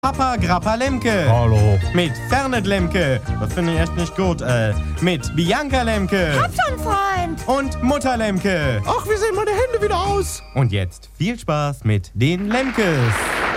Papa Grappa Lemke. Hallo. Mit Fernet Lemke. Das finde ich echt nicht gut. Mit Bianca Lemke. Hab schon einen Freund. Und Mutter Lemke. Ach, wie sehen meine Hände wieder aus? Und jetzt viel Spaß mit den Lemkes.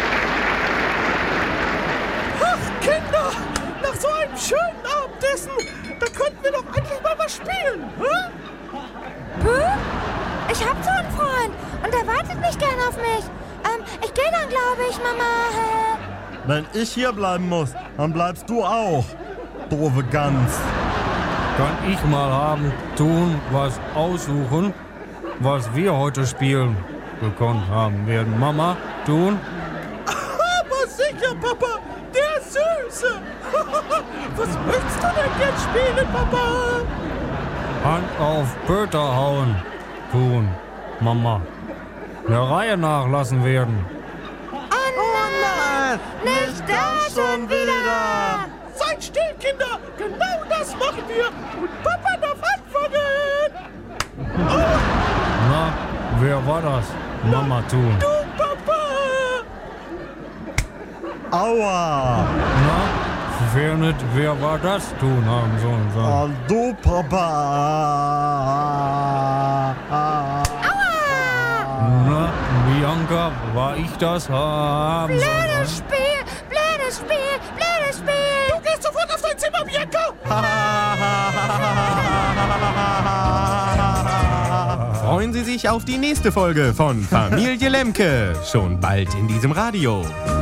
Ach, Kinder, nach so einem schönen Abendessen, da könnten wir doch endlich mal was spielen, hä? Ich hab so einen Freund und der wartet nicht gern auf mich. Ich gehe dann, glaube ich, Mama. Wenn ich hier bleiben muss, dann bleibst du auch, doofe Gans. Kann ich mal haben, tun, was aussuchen, was wir heute spielen gekonnt haben werden. Mama, tun? Aber sicher, Papa, der Süße. Was möchtest du denn jetzt spielen, Papa? Hand auf Pöter hauen, tun, Mama. Der Reihe nachlassen werden. Nicht da schon wieder. Seid still, Kinder, genau das machen wir. Und Papa darf antworten. Oh, Na, wer war das? Mama, tun. du, Papa. Aua! Na, Fernet, wer war das? Tun haben sollen sein. Oh, du Papa! Na, Bianca, war ich das? Haben sollen Blödes sein? Spiel, blödes Spiel, blödes Spiel. Du gehst sofort auf dein Zimmer, Bianca. Freuen Sie sich auf die nächste Folge von Familie Lemke. Schon bald in diesem Radio.